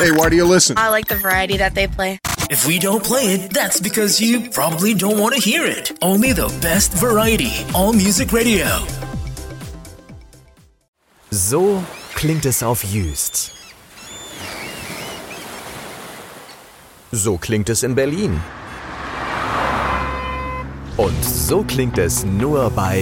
Hey, why do you listen? I like the variety that they play. If we don't play it, that's because you probably don't want to hear it. Only the best variety. All Music Radio. So klingt es auf Jüst. So klingt es in Berlin. Und so klingt es nur bei